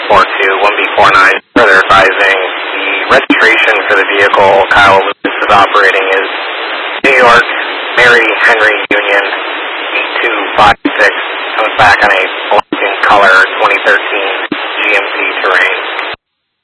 1B49, further advising the registration for the vehicle Kyle Lewis is operating is New York, Mary Henry Union 8256, comes back on a black in color